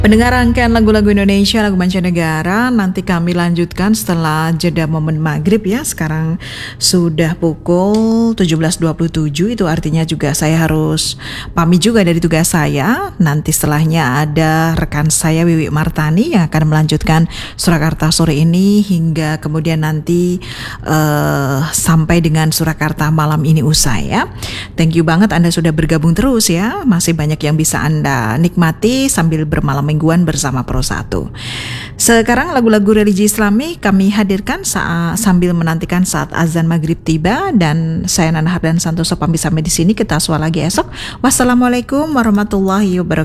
Pendengar rangkaian lagu-lagu Indonesia, lagu mancanegara, nanti kami lanjutkan setelah jeda momen maghrib ya. Sekarang sudah pukul 17.27, itu artinya juga saya harus pamit juga dari tugas saya. Nanti setelahnya ada rekan saya Wiwi Martani yang akan melanjutkan Surakarta sore ini hingga kemudian nanti sampai dengan Surakarta malam ini usai ya. Thank you banget Anda sudah bergabung terus ya. Masih banyak yang bisa Anda nikmati sambil bermalam mingguan bersama Pro 1. Sekarang lagu-lagu religi Islami kami hadirkan sambil menantikan saat azan maghrib tiba, dan saya Nana Hardan Santoso pamit sampai di sini. Kita suara lagi esok. Wassalamualaikum warahmatullahi wabarakatuh.